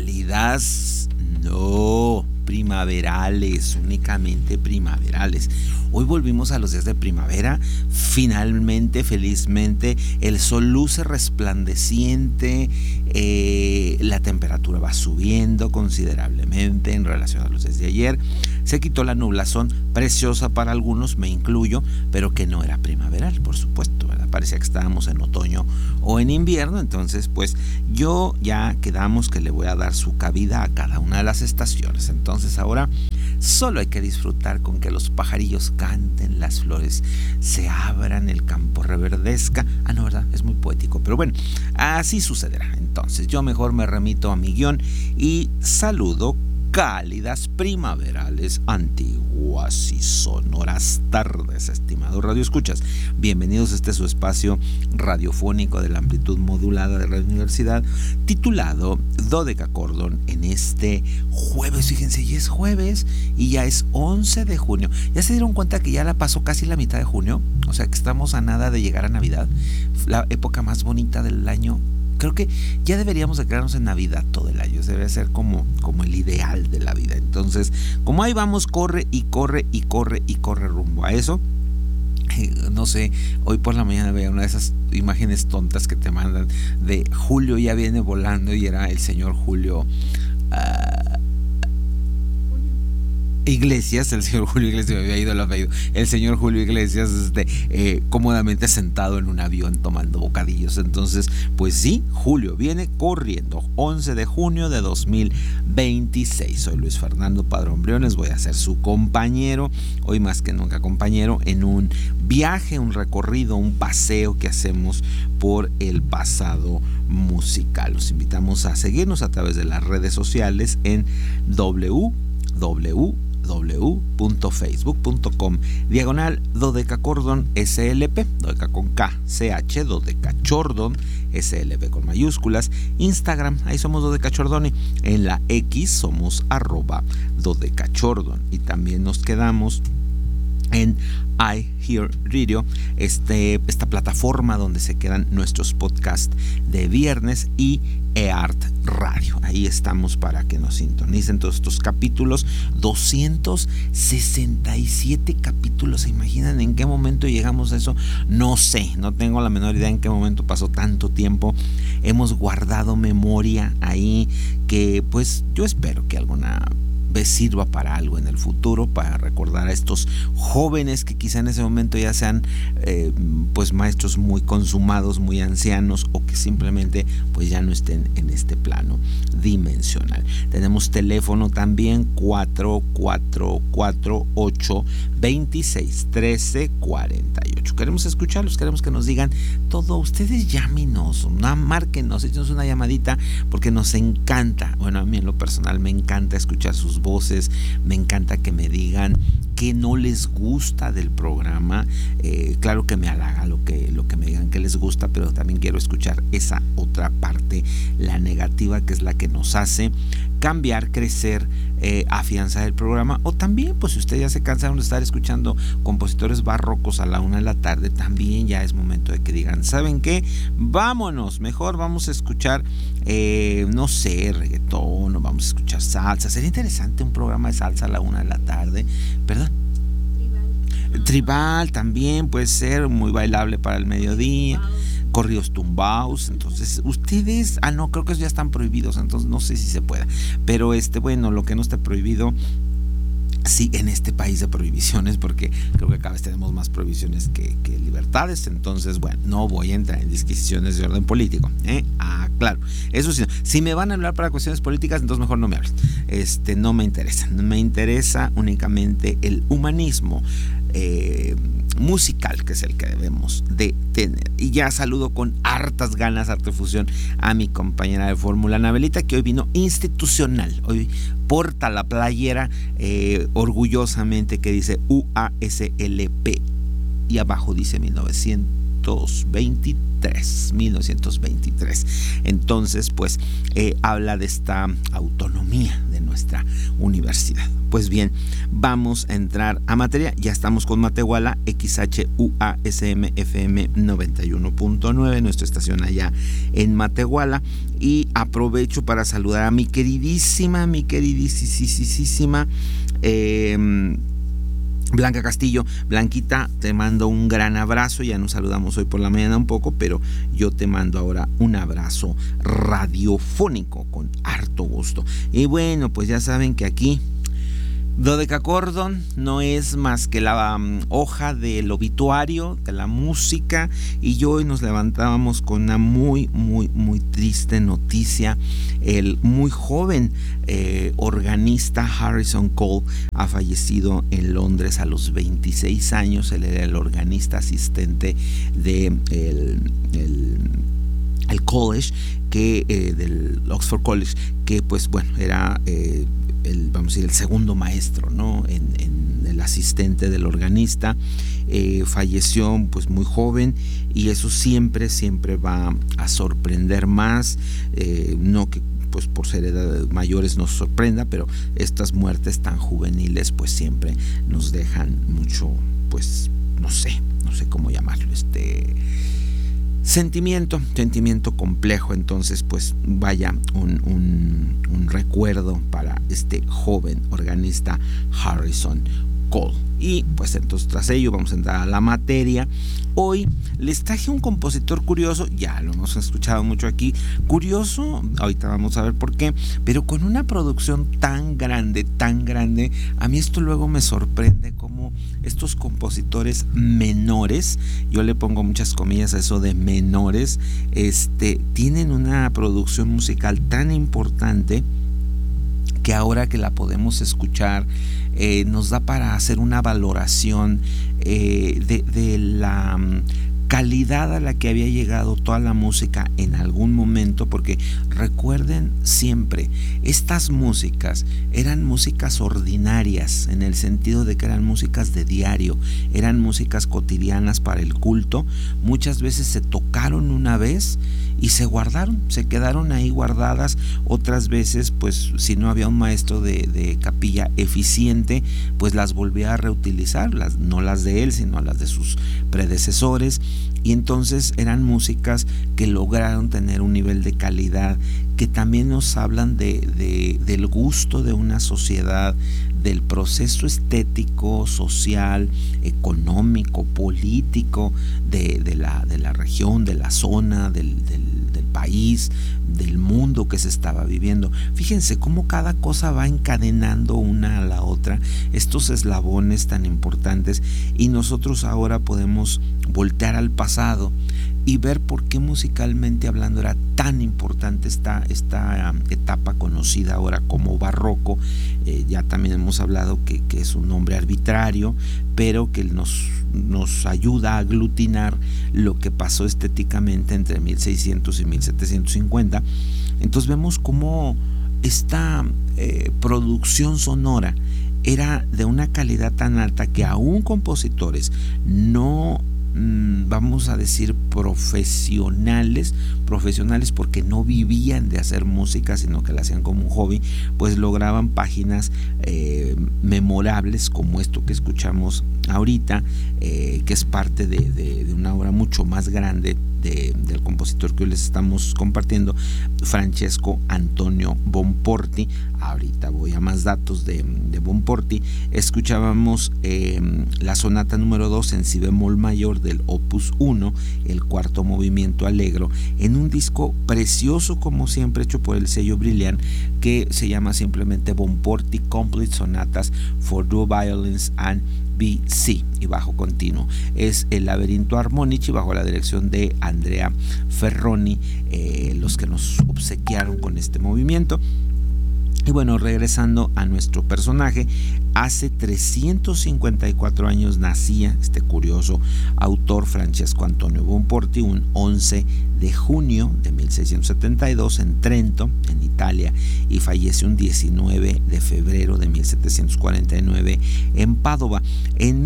cálidas, no, primaverales, únicamente primaverales. Hoy volvimos a los días de primavera, finalmente, felizmente, el sol luce resplandeciente, la temperatura va subiendo considerablemente en relación a los días de ayer. Se quitó la nublazón, preciosa para algunos, me incluyo, pero que no era primaveral, por supuesto, ¿verdad? Parecía que estábamos en otoño o en invierno. Entonces pues yo ya quedamos que le voy a dar su cabida a cada una de las estaciones. Entonces ahora solo hay que disfrutar con que los pajarillos canten, las flores se abran, el campo reverdezca. No, ¿verdad? Es muy poético, pero bueno, así sucederá. Entonces yo mejor me remito a mi guión y saludo cálidas, primaverales, antiguas y sonoras tardes, estimados radioescuchas. Bienvenidos a este su espacio radiofónico de la amplitud modulada de Radio Universidad, titulado Dodecacordon, en este jueves. Fíjense, ya es jueves y ya es 11 de junio. ¿Ya se dieron cuenta que ya la pasó casi la mitad de junio? O sea que estamos a nada de llegar a Navidad, la época más bonita del año. Creo que ya deberíamos de quedarnos en Navidad todo el año. Debe ser como el ideal de la vida. Entonces, como ahí vamos, corre y corre y corre y corre rumbo a eso. No sé, hoy por la mañana veía una de esas imágenes tontas que te mandan de Julio ya viene volando, y era el señor Julio Iglesias, el señor Julio Iglesias, me había ido el apellido, el señor Julio Iglesias, cómodamente sentado en un avión tomando bocadillos. Entonces, pues sí, Julio viene corriendo, 11 de junio de 2026. Soy Luis Fernando Padrón Briones, voy a ser su compañero, hoy más que nunca compañero, en un viaje, un recorrido, un paseo que hacemos por el pasado musical. Los invitamos a seguirnos a través de las redes sociales en www.facebook.com/Dodecacordon SLP, Dodeca con K, CH, Dodecachordon SLP con mayúsculas. Instagram, ahí somos Dodecachordoni. En la X somos @Dodecachordon. Y también nos quedamos en iHeartRadio, esta plataforma donde se quedan nuestros podcasts de viernes, y eArt Radio. Ahí estamos para que nos sintonicen todos estos capítulos. 267 capítulos. ¿Se imaginan en qué momento llegamos a eso? No sé, no tengo la menor idea en qué momento pasó tanto tiempo. Hemos guardado memoria ahí que pues yo espero que alguna vez sirva para algo en el futuro, para recordar a estos jóvenes que quizá en ese momento ya sean pues maestros muy consumados, muy ancianos, o que simplemente pues ya no estén en este plano dimensional. Tenemos teléfono también 4448-261348. Queremos escucharlos, queremos que nos digan todo. Ustedes llámenos, márquenos, échenos una llamadita, porque nos encanta. Bueno, a mí en lo personal me encanta escuchar sus voces, me encanta que me digan qué no les gusta del programa. Claro que me halaga lo que me digan que les gusta, pero también quiero escuchar esa otra parte, la negativa, que es la que nos hace cambiar, crecer, afianzar el programa. O también, pues si ustedes ya se cansaron de estar escuchando compositores barrocos a la 1 de la tarde, también ya es momento de que digan, ¿saben qué? Vámonos, mejor vamos a escuchar no sé, reggaetón, o vamos a escuchar salsa. Sería interesante un programa de salsa a la 1 de la tarde. Perdón. Tribal también puede ser muy bailable para el mediodía. Corridos tumbados. Entonces ustedes, no, creo que esos ya están prohibidos, entonces no sé si se pueda, pero bueno, lo que no esté prohibido, sí, en este país de prohibiciones, porque creo que cada vez tenemos más prohibiciones que libertades. Entonces, bueno, no voy a entrar en disquisiciones de orden político, claro, eso sí, si me van a hablar para cuestiones políticas, entonces mejor no me hablen. No me interesa, me interesa únicamente el humanismo musical, que es el que debemos de tener. Y ya saludo con hartas ganas, harta efusión, a mi compañera de fórmula, Anabelita, que hoy vino institucional. Hoy porta la playera orgullosamente, que dice UASLP, y abajo dice 1900 1923. Entonces, pues habla de esta autonomía de nuestra universidad. Pues bien, vamos a entrar a materia. Ya estamos con Matehuala, XHUASM FM 91.9, nuestra estación allá en Matehuala. Y aprovecho para saludar a mi queridísima Blanca Castillo. Blanquita, te mando un gran abrazo. Ya nos saludamos hoy por la mañana un poco, pero yo te mando ahora un abrazo radiofónico con harto gusto. Y bueno, pues ya saben que aquí Dodecacordon no es más que la hoja del obituario, de la música, y yo hoy nos levantábamos con una muy triste noticia. El muy joven organista Harrison Cole ha fallecido en Londres a los 26 años. Él era el organista asistente de el college, del Oxford College, que pues bueno, era vamos a decir, el segundo maestro, ¿no? En el asistente del organista. Falleció pues muy joven, y eso siempre va a sorprender más. No que pues por ser edad mayores nos sorprenda, pero estas muertes tan juveniles pues siempre nos dejan mucho, pues no sé cómo llamarlo, sentimiento complejo. Entonces pues vaya un recuerdo para este joven organista Harrison Cole. Y pues entonces tras ello vamos a entrar a la materia. Hoy les traje un compositor curioso, ya lo hemos escuchado mucho aquí, curioso, ahorita vamos a ver por qué, pero con una producción tan grande, a mí esto luego me sorprende cómo estos compositores menores, yo le pongo muchas comillas a eso de menores, tienen una producción musical tan importante que ahora que la podemos escuchar nos da para hacer una valoración de la calidad a la que había llegado toda la música en algún momento, porque recuerden siempre, estas músicas eran músicas ordinarias, en el sentido de que eran músicas de diario, eran músicas cotidianas para el culto. Muchas veces se tocaron una vez y se guardaron, se quedaron ahí guardadas. Otras veces, pues si no había un maestro de capilla eficiente, pues las volvía a reutilizar, no las de él, sino las de sus predecesores. Y entonces eran músicas que lograron tener un nivel de calidad que también nos hablan del gusto de una sociedad, del proceso estético, social, económico, político de la región, de la zona, del país, del mundo que se estaba viviendo. Fíjense cómo cada cosa va encadenando una a la otra, estos eslabones tan importantes, y nosotros ahora podemos voltear al pasado y ver por qué musicalmente hablando era tan importante esta etapa conocida ahora como barroco. Ya también hemos hablado que es un nombre arbitrario, pero que nos ayuda a aglutinar lo que pasó estéticamente entre 1600 y 1750. Entonces vemos cómo esta producción sonora era de una calidad tan alta que aún compositores no, vamos a decir profesionales porque no vivían de hacer música, sino que la hacían como un hobby, pues lograban páginas memorables como esto que escuchamos ahorita, que es parte de una obra mucho más grande del compositor que hoy les estamos compartiendo, Francesco Antonio Bonporti. Ahorita voy a más datos de Bonporti. Escuchábamos la sonata número 2 en si bemol mayor del opus 1, el cuarto movimiento allegro, en un disco precioso como siempre hecho por el sello Brilliant, que se llama simplemente Bonporti Complete Sonatas for Duo Violins and BC y bajo continuo. Es el Laberinto Armonici bajo la dirección de Andrea Ferroni, los que nos obsequiaron con este movimiento. Y bueno, regresando a nuestro personaje, hace 354 años nacía este curioso autor Francesco Antonio Bonporti, un 11 de junio de 1672 en Trento, en Italia. Italia y fallece un 19 de febrero de 1749 en Padova. En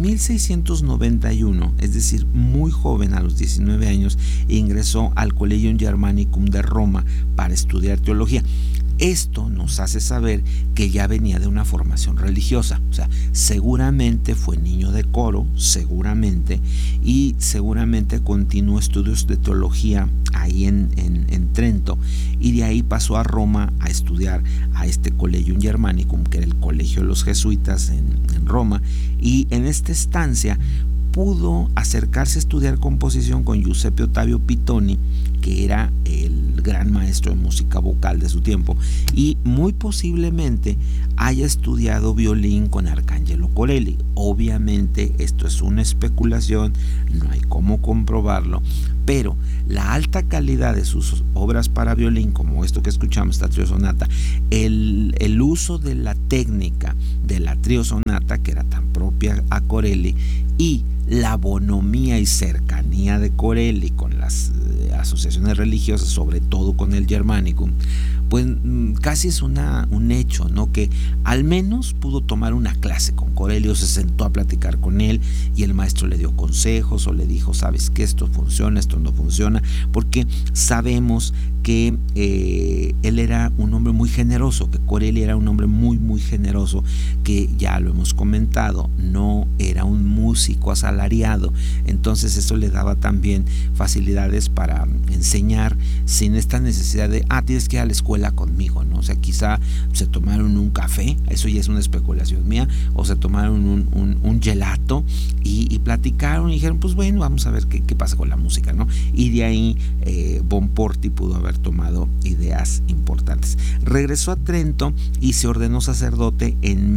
1691, es decir, muy joven, a los 19 años, ingresó al Collegium Germanicum de Roma para estudiar teología. Esto nos hace saber que ya venía de una formación religiosa, o sea, seguramente fue niño de coro, seguramente, y seguramente continuó estudios de teología ahí en Trento, y de ahí pasó a Roma a estudiar a este Collegium Germanicum, que era el colegio de los jesuitas en Roma, y en esta estancia pudo acercarse a estudiar composición con Giuseppe Ottavio Pittoni, que era el gran maestro de música vocal de su tiempo, y muy posiblemente haya estudiado violín con Arcangelo Corelli. Obviamente esto es una especulación, no hay cómo comprobarlo, pero la alta calidad de sus obras para violín, como esto que escuchamos, esta trío sonata, el uso de la técnica de la trío sonata, que era tan propia a Corelli, y la bonomía y cercanía de Corelli con las asociaciones religiosas, sobre todo con el Germanicum, pues casi es un hecho, ¿no? Que al menos pudo tomar una clase con Corelli, o se sentó a platicar con él y el maestro le dio consejos o le dijo, sabes que esto funciona, esto no funciona, porque sabemos que él era un hombre muy generoso, que Corelli era un hombre muy muy generoso, que ya lo hemos comentado, no era un músico asalariado, entonces eso le daba también facilidades para enseñar sin esta necesidad de tienes que ir a la escuela conmigo, ¿no? O sea, quizá se tomaron un café, eso ya es una especulación mía, o se tomaron un gelato y platicaron y dijeron, pues bueno, vamos a ver qué pasa con la música, ¿no? Y de ahí Bonporti pudo haber tomado ideas importantes. Regresó a Trento y se ordenó sacerdote en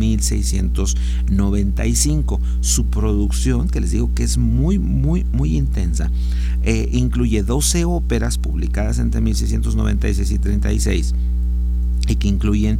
1695. Su producción, que les digo que es muy muy muy intensa, incluye 12 óperas publicadas entre 1696 y 36, y que incluyen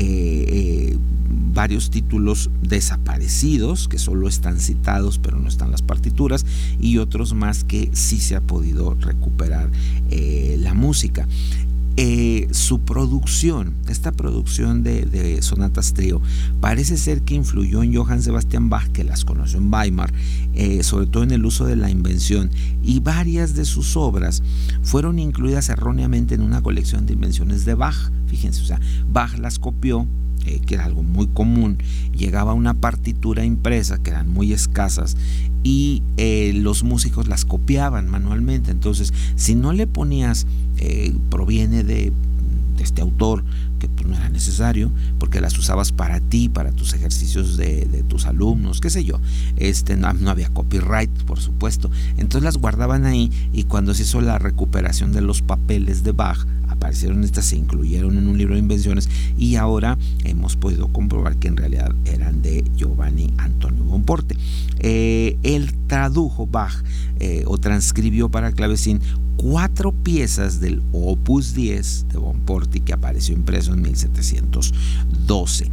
varios títulos desaparecidos que solo están citados pero no están las partituras, y otros más que sí se ha podido recuperar la música. Su producción, esta producción de sonatas trío, parece ser que influyó en Johann Sebastian Bach, que las conoció en Weimar, sobre todo en el uso de la invención, y varias de sus obras fueron incluidas erróneamente en una colección de invenciones de Bach. Fíjense, o sea, Bach las copió, que era algo muy común, llegaba una partitura impresa, que eran muy escasas, y los músicos las copiaban manualmente. Entonces, si no le ponías proviene de este autor, que pues no era necesario, porque las usabas para ti, para tus ejercicios de tus alumnos, qué sé yo, no había copyright, por supuesto, entonces las guardaban ahí, y cuando se hizo la recuperación de los papeles de Bach, aparecieron estas, se incluyeron en un libro de invenciones, y ahora hemos podido comprobar que en realidad eran de Giovanni Antonio Bonporti. Él tradujo Bach o transcribió para clavecín 4 piezas del Opus 10 de Bonporti, que apareció impreso en 1712.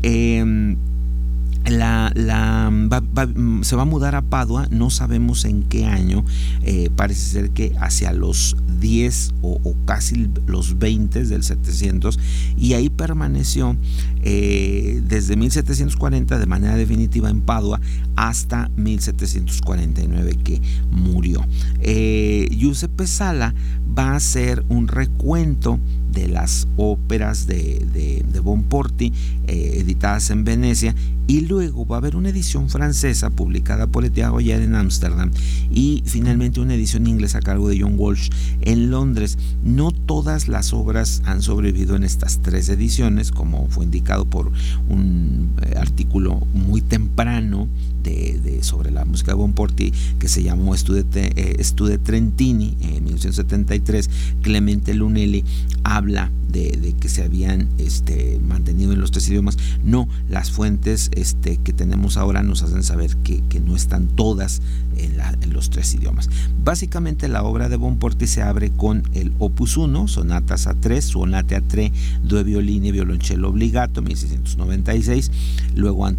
Se va a mudar a Padua, no sabemos en qué año, parece ser que hacia los 10 o casi los 20 del 700, y ahí permaneció desde 1740 de manera definitiva en Padua hasta 1749, que murió. Giuseppe Sala va a hacer un recuento de las óperas de Bonporti editadas en Venecia, y luego va a haber una edición francesa publicada por Etienne Goyer en Ámsterdam, y finalmente una edición inglesa a cargo de John Walsh en Londres. No todas las obras han sobrevivido en estas 3 ediciones, como fue indicado por un artículo muy temprano sobre la música de Bonporti, que se llamó Stude Trentini en 1973. Clemente Lunelli habla de que se habían mantenido en los 3 idiomas. No, las fuentes que tenemos ahora nos hacen saber que no están todas en los 3 idiomas. Básicamente la obra de Bonporti se abre con el Opus 1, sonatas A3, sonate A3, due violini e violoncello obbligato, 1696, luego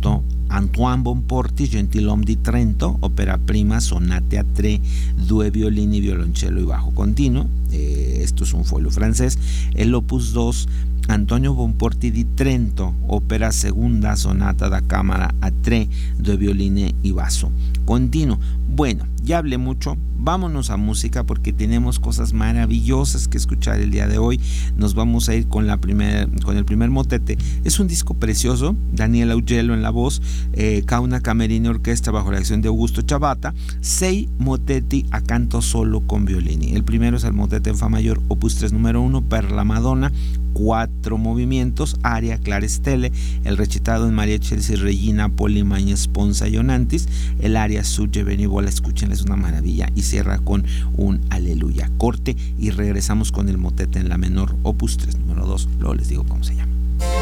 Antoine Bonporti, Gentilhomme di Trento, ópera prima, sonate a tre, due violini, violoncello y bajo continuo. Esto es un folio francés. El opus 2, Antonio Bonporti di Trento, ópera segunda, sonata da cámara a tre, due violini y basso continuo. Bueno, ya hablé mucho, vámonos a música porque tenemos cosas maravillosas que escuchar el día de hoy. Nos vamos a ir con el primer motete. Es un disco precioso, Daniel Augello en la voz, Kauna Camerini Orquesta bajo la dirección de Augusto Chavata, 6 motetti a canto solo con violini. El primero es el motete en fa mayor, opus 3 número 1, per la Madonna, 4 movimientos, aria, clare stelle, el recitado en María Chelsea Regina Poli Mañez Ponza Ionantis, el aria Sugge Benivola, escuchen, es una maravilla, y cierra con un aleluya. Corte y regresamos con el motete en la menor, opus 3 número 2, luego les digo cómo se llama.